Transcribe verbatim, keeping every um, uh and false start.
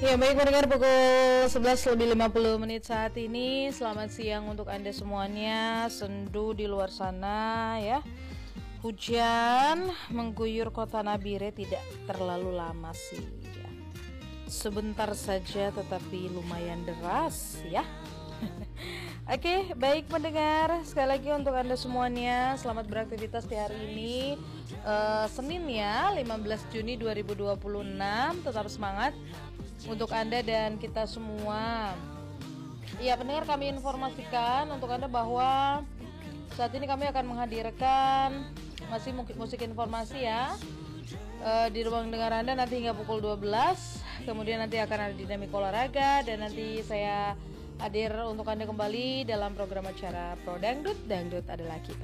Ya baik mendengar pukul sebelas lebih lima puluh menit saat ini. Selamat siang untuk Anda semuanya. Sendu di luar sana ya. Hujan mengguyur kota Nabire tidak terlalu lama sih ya. Sebentar saja tetapi lumayan deras ya. Oke, baik mendengar. Sekali lagi untuk Anda semuanya, selamat beraktivitas di hari ini. uh, Senin ya, lima belas Juni dua ribu dua puluh enam. Tetap semangat untuk Anda dan kita semua. Ya, pendengar, kami informasikan untuk Anda bahwa saat ini kami akan menghadirkan masih musik informasi ya uh, di ruang dengar Anda nanti hingga pukul dua belas. Kemudian nanti akan ada dinamik olahraga dan nanti saya hadir untuk Anda kembali dalam program acara Pro Dangdut. Dangdut adalah kita.